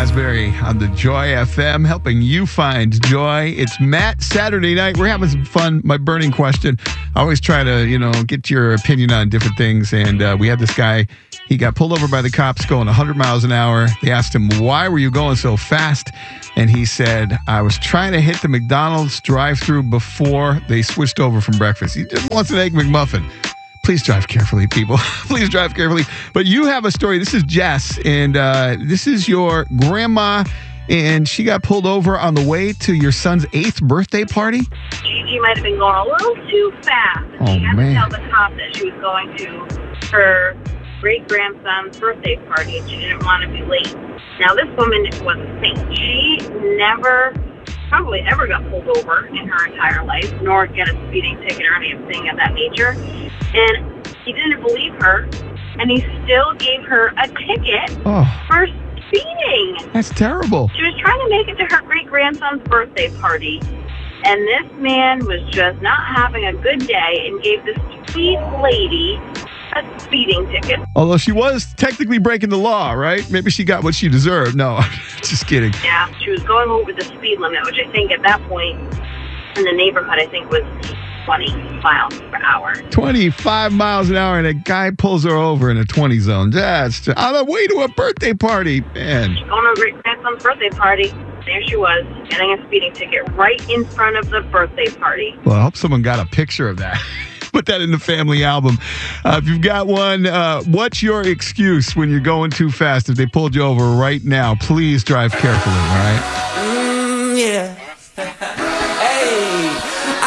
Asbury on the Joy FM, helping you find joy. It's Matt, Saturday night. We're having some fun. My burning question. I always try to, get your opinion on different things. And we had this guy, he got pulled over by the cops going 100 miles an hour. They asked him, why were you going so fast? And he said, I was trying to hit the McDonald's drive-thru before they switched over from breakfast. He just wants an Egg McMuffin. Please drive carefully, people. Please drive carefully. But you have a story. This is Jess, and this is your grandma, and she got pulled over on the way to your son's 8th birthday party. She might have been going a little too fast. Oh, she had man. to tell the cop that she was going to her great-grandson's birthday party, and she didn't want to be late. Now, this woman was a saint. She never probably ever got pulled over in her entire life, nor get a speeding ticket or anything of that nature. And he didn't believe her, and he still gave her a ticket for speeding. That's terrible. She was trying to make it to her great-grandson's birthday party, and this man was just not having a good day and gave this sweet lady a speeding ticket. Although she was technically breaking the law, right? Maybe she got what she deserved. No, just kidding. Yeah, she was going over the speed limit, which I think at that point in the neighborhood, I think was 20 miles per hour. 25 miles an hour, and a guy pulls her over in a 20 zone. That's on the way to a birthday party, man. Going to a great-grandson's birthday party. There she was, getting a speeding ticket right in front of the birthday party. Well, I hope someone got a picture of that. Put that in the family album. If you've got one, what's your excuse when you're going too fast? If they pulled you over right now, please drive carefully, all right?